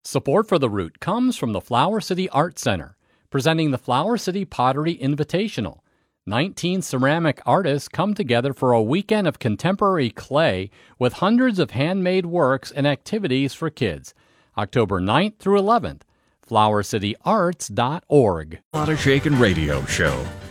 Support for the route comes from the Flower City Art Center, presenting the Flower City Pottery Invitational. 19 ceramic artists come together for a weekend of contemporary clay with hundreds of handmade works and activities for kids. October 9th through 11th. flowercityarts.org. Lot of Shakin' Radio Show.